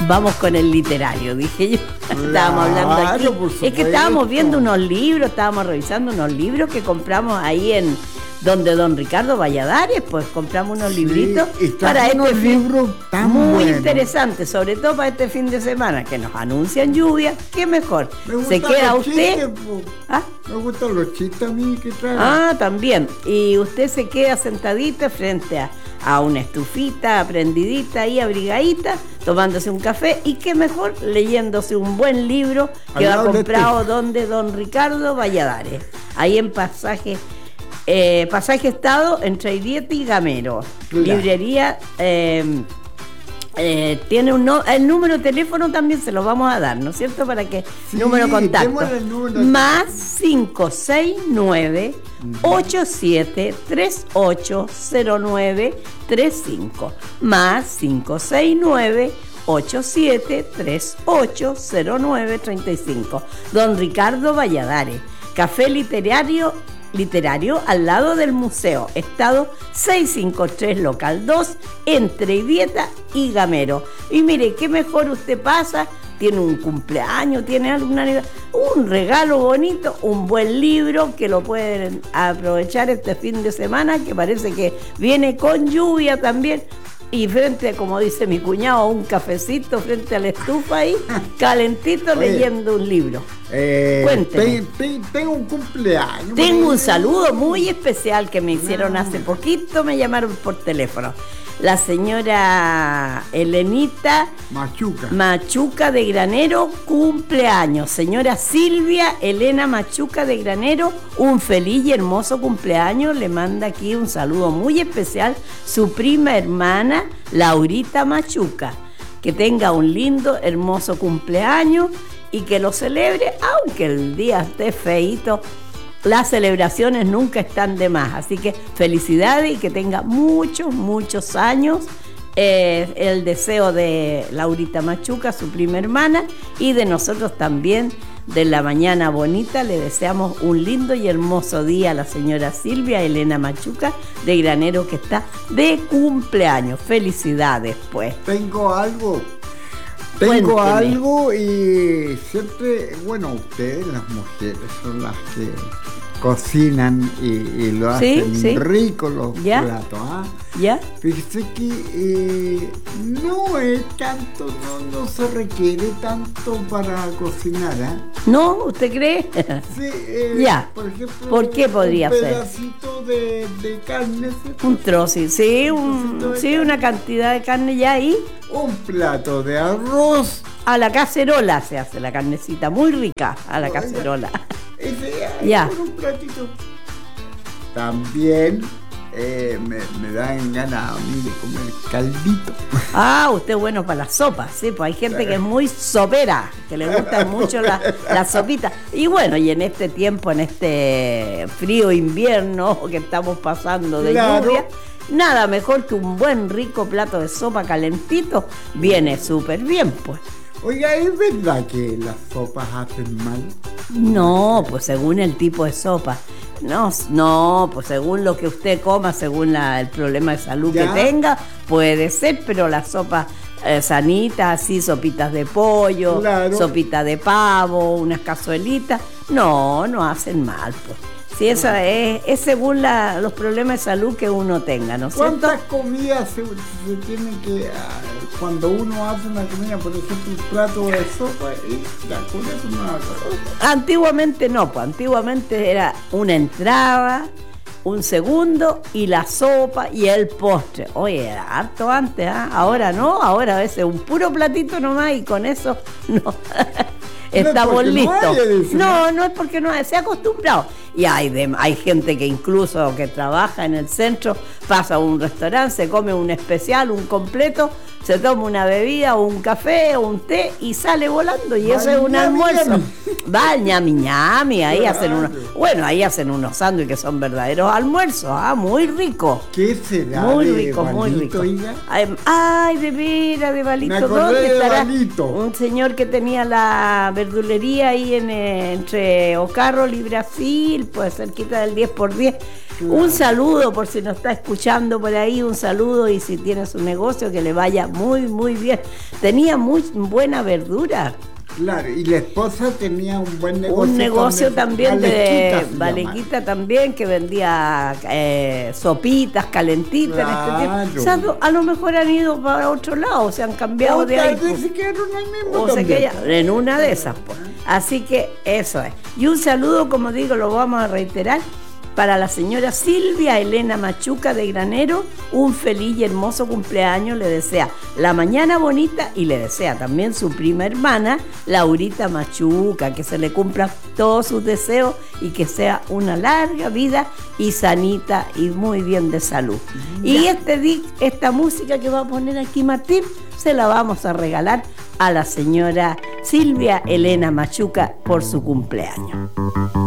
Vamos con el literario, dije yo. Estábamos hablando aquí. Es que estábamos viendo unos libros, estábamos revisando unos libros que compramos ahí en donde don Ricardo Valladares, pues compramos unos libritos para este libros tan muy buenos. Interesantes, sobre todo para este fin de semana, que nos anuncian lluvia, qué mejor. Se queda usted. ¿Ah? Me gustan los chistes a mí que traen. Ah, también. Y usted se queda sentadita frente a una estufita, prendidita y abrigadita, tomándose un café, y qué mejor leyéndose un buen libro que ha comprado donde don Ricardo Valladares, ahí en Pasaje Estado, entre Idieta y Gamero. Claro. Librería, tiene el número de teléfono también se lo vamos a dar, ¿no es cierto? Para que número de contacto. Más 569 87380935. Más 569 87380935. Don Ricardo Valladares. Café literario al lado del museo, Estado 653, local 2, entre Idieta y Gamero. Y mire, qué mejor usted pasa, tiene un cumpleaños, tiene un regalo bonito, un buen libro que lo pueden aprovechar este fin de semana, que parece que viene con lluvia también. Y frente, como dice mi cuñado, un cafecito frente a la estufa ahí, calentito. Oye, leyendo un libro. Cuénteme. Tengo un cumpleaños. Tengo un saludo muy especial que me hicieron hace poquito, me llamaron por teléfono. La señora Elenita Machuca de Granero, cumpleaños. Señora Silvia Elena Machuca de Granero, un feliz y hermoso cumpleaños. Le manda aquí un saludo muy especial su prima hermana Laurita Machuca. Que tenga un lindo, hermoso cumpleaños y que lo celebre, aunque el día esté feíto. Las celebraciones nunca están de más, así que felicidades y que tenga muchos, muchos años. El deseo de Laurita Machuca, su prima hermana, y de nosotros también, de La Mañana Bonita, le deseamos un lindo y hermoso día a la señora Silvia Elena Machuca de Granero, que está de cumpleaños. Felicidades, pues. Tengo algo y siempre, bueno, ustedes, las mujeres, son las que cocinan y lo hacen rico los platos. ¿Ya? Fíjese que no es tanto, no se requiere tanto para cocinar. ¿No? ¿Usted cree? Sí, por ejemplo, ¿por qué podría ser? Un pedacito de carne. ¿Cierto? Un trozo, sí, una cantidad de carne ya ahí. Un plato de arroz. A la cacerola se hace la carnecita, muy rica, a la cacerola. Ya. Con un platito. También me dan ganas a mí de comer caldito. Ah, usted es bueno para las sopas, sí, pues hay gente que es muy sopera, que le gustan mucho las sopitas. Y bueno, y en este tiempo, en este frío invierno que estamos pasando de lluvia, nada mejor que un buen rico plato de sopa calentito, viene súper bien, pues. Oiga, ¿es verdad que las sopas hacen mal? No, pues según el tipo de sopa. No, pues según lo que usted coma, según el problema de salud que tenga, puede ser, pero las sopas sanitas, así, sopitas de pollo, sopita de pavo, unas cazuelitas, no hacen mal, pues. Sí, esa es según los problemas de salud que uno tenga, ¿no es cierto? ¿Cuántas comidas se tiene que, cuando uno hace una comida, por ejemplo, un plato de sopa, y ya con eso no hace? Antiguamente no, pues antiguamente era una entrada, un segundo y la sopa y el postre. Oye, era harto antes, ahora no, ahora a veces un puro platito nomás y con eso no. Estamos listos. No es porque no se ha acostumbrado. Y hay gente que incluso que trabaja en el centro, pasa a un restaurante, se come un especial, un completo, se toma una bebida o un café o un té y sale volando, y eso es un almuerzo. Va ñami ñami, ahí hacen unos sándwiches que son verdaderos almuerzos, muy ricos. ¿Qué será? Muy rico, muy rico. Ay, de veras, de Balito. ¿Dónde estará? Un señor que tenía la verdulería ahí entre Ocarrol y Brasil, pues cerquita del 10x10. Claro. Un saludo por si nos está escuchando por ahí, un saludo, y si tiene su negocio que le vaya muy, muy bien. Tenía muy buena verdura. Claro, y la esposa tenía un buen negocio. Un negocio también de Valequita también, que vendía sopitas calentitas, claro, en este tiempo. O sea, a lo mejor han ido para otro lado, se han cambiado de ahí. Se quedaron ahí mismo o se quedaron en una de esas, pues. Así que eso es. Y un saludo, como digo, lo vamos a reiterar, para la señora Silvia Elena Machuca de Granero. Un feliz y hermoso cumpleaños le desea La Mañana Bonita, y le desea también su prima hermana Laurita Machuca, que se le cumplan todos sus deseos y que sea una larga vida y sanita y muy bien de salud. Ya. Y esta música que va a poner aquí Martín se la vamos a regalar a la señora Silvia Elena Machuca por su cumpleaños.